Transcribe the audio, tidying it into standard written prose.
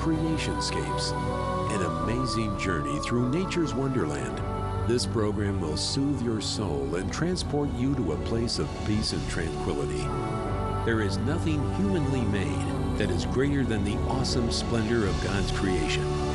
Creationscapes, an amazing journey through nature's wonderland. This program will soothe your soul and transport you to a place of peace and tranquility. There is nothing humanly made that is greater than the awesome splendor of God's creation.